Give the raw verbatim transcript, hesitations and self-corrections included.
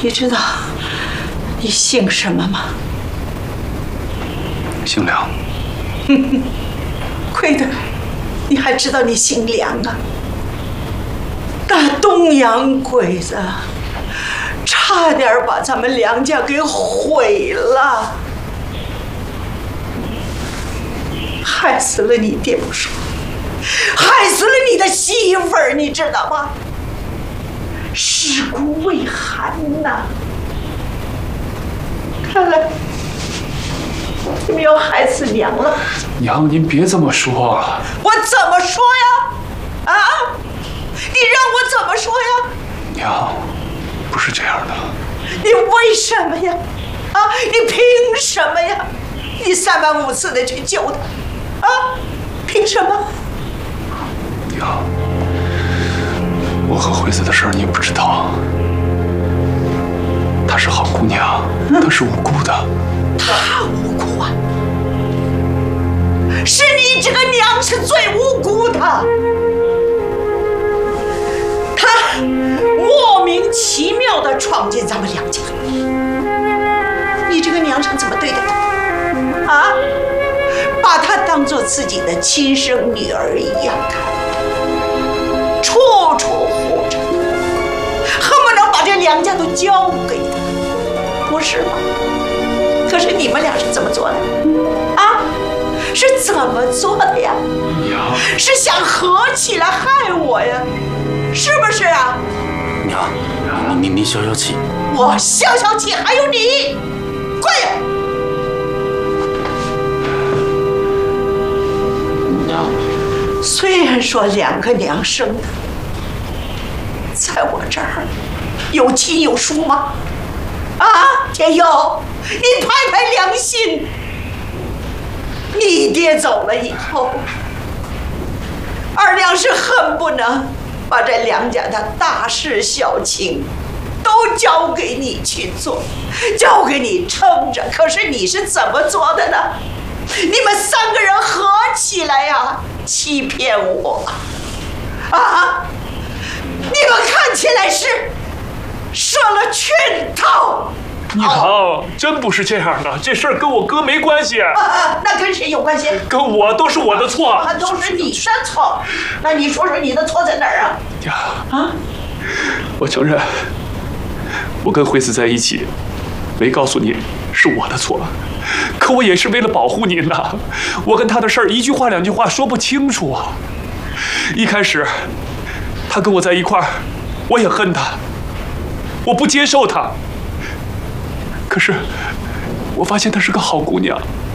你知道你姓什么吗？ 姓梁。 亏得你还知道你姓梁啊！那东洋鬼子差点把咱们梁家给毁了，害死了你爹不说，害死了你的媳妇儿，你知道吗？尸骨未寒呐！看来你们要害死娘了。 娘，您别这么说啊！ 我怎么说呀？啊！你让我怎么说呀？ 娘，不是这样的。 你为什么呀？啊！你凭什么呀？你三番五次的去救他，啊！凭什么？ 娘，我和惠子的事儿你不知道。她是好姑娘，她是无辜的。 她无辜啊！是你这个娘是最无辜的。她莫名其妙的闯进咱们梁家，你这个娘是怎么对待她？啊？把她当做自己的亲生女儿一样看，处处护着，恨不能把这梁家都交给她，不是吗？可是你们俩是怎么做的？啊？是怎么做的呀？ 娘， 是想合起来害我呀？是不是啊？ 娘，您您您消消气。 我消消气，还有你，跪下！ 娘， 虽然说两个娘生的，在我这儿有亲有疏吗？啊，天佑，你拍拍良心，你爹走了以后，二娘是恨不能把这梁家的大事小情都交给你去做，交给你撑着。可是你是怎么做的呢？你们三个人合起来呀，欺骗我啊！你们看起来是设了圈套。 娘，真不是这样的，这事儿跟我哥没关系。 啊，那跟谁有关系？ 跟我都是我的错。 啊，都是你的错。那你说说你的错在哪儿啊？ 娘， 啊， 我承认，我跟惠子在一起，没告诉你是我的错，可我也是为了保护您呐。我跟他的事儿一句话两句话说不清楚啊。一开始，他跟我在一块儿，我也恨他，我不接受他。可是，我发现她是个好姑娘，